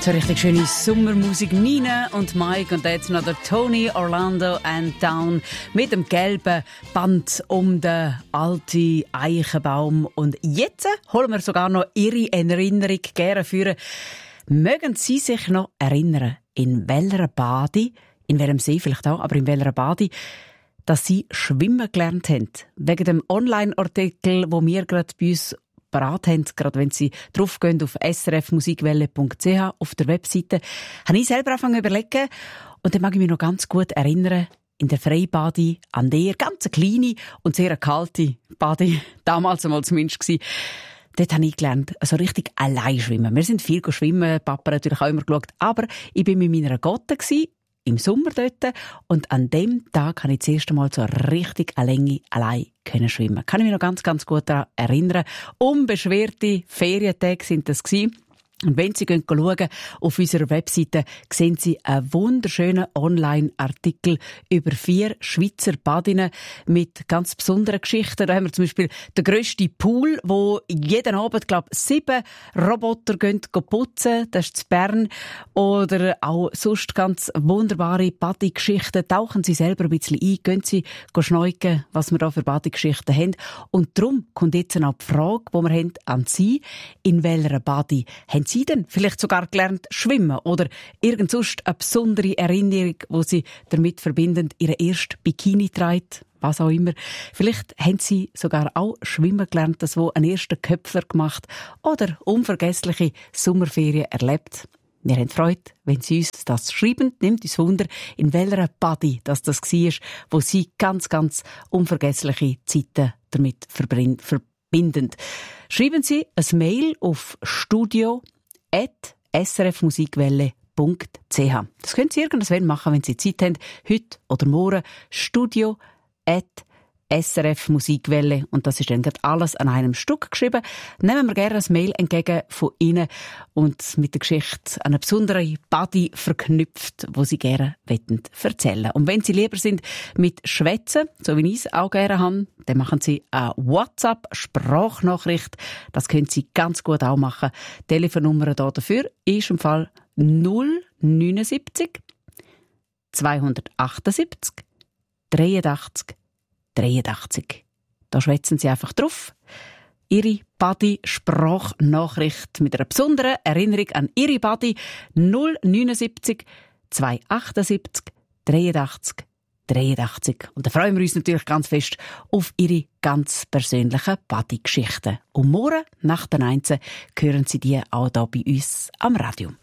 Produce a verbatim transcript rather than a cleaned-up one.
So richtig schöne Sommermusik. Nina und Mike und jetzt noch der Tony, Orlando and Down mit dem gelben Band um den alten Eichenbaum. Und jetzt holen wir sogar noch Ihre Erinnerung gerne führen. Mögen Sie sich noch erinnern, in welcher Badi, in welchem See vielleicht auch, aber in welcher Badi, dass Sie schwimmen gelernt haben? Wegen dem Online-Artikel, wo wir gerade bei uns parat haben, gerade wenn Sie draufgehen auf s r f musikwelle punkt c h auf der Webseite, habe ich selber angefangen zu überlegen und dann mag ich mich noch ganz gut erinnern, in der Freibadi, an der ganz kleine und sehr kalte Badi, damals einmal zumindest gewesen. Dort habe ich gelernt, also richtig allein schwimmen. Wir sind viel schwimmen, Papa natürlich auch immer geschaut, aber ich bin mit meiner Gotte gewesen, im Sommer dort, und an dem Tag habe ich das erste Mal so richtig alleine allein können schwimmen. Kann ich mich noch ganz, ganz gut daran erinnern. Unbeschwerte Ferientage sind das gewesen. Und wenn Sie schauen auf unserer Webseite, sehen Sie einen wunderschönen Online-Artikel über vier Schweizer Badinnen mit ganz besonderen Geschichten. Da haben wir zum Beispiel den grössten Pool, wo jeden Abend, glaube ich, sieben Roboter gehen putzen. Das ist in Bern. Oder auch sonst ganz wunderbare Badi-Geschichten. Tauchen Sie selber ein bisschen ein, gehen Sie schneiden, was wir da für Badi-Geschichten haben. Und darum kommt jetzt noch die Frage, die wir haben an Sie. In welcher Badi haben Sie denn vielleicht sogar gelernt schwimmen oder irgend sonst eine besondere Erinnerung, die Sie damit verbinden, Ihre erste Bikini trägt, was auch immer. Vielleicht haben Sie sogar auch schwimmen gelernt, das wo einen ersten Köpfler gemacht oder unvergessliche Sommerferien erlebt. Wir haben Freude, wenn Sie uns das schreiben. Nimmt uns Wunder, in welcher Badi das das war, wo Sie ganz, ganz unvergessliche Zeiten damit verbinden. Schreiben Sie ein Mail auf studio at s r f musikwelle punkt c h. Das können Sie irgendwann machen, wenn Sie Zeit haben, heute oder morgen. Studio at s r f musikwelle, und das ist dann alles an einem Stück geschrieben. Nehmen wir gerne ein Mail entgegen von Ihnen und mit der Geschichte eine besondere Badi verknüpft, wo Sie gerne erzählen wollen. Und wenn Sie lieber sind mit Schwätzen, so wie ich es auch gerne habe, dann machen Sie eine WhatsApp-Sprachnachricht. Das können Sie ganz gut auch machen. Die Telefonnummer hier dafür ist im Fall null neun sieben zweihundertachtundsiebzig dreiundachtzig dreiundachtzig. Da schwätzen Sie einfach drauf. Ihre Badi-Sprachnachricht mit einer besonderen Erinnerung an Ihre Badi. null neun sieben zweihundertachtundsiebzig dreiundachtzig dreiundachtzig. Und da freuen wir uns natürlich ganz fest auf Ihre ganz persönlichen Badi-Geschichten. Und morgen nach der Einze hören Sie die auch hier bei uns am Radio.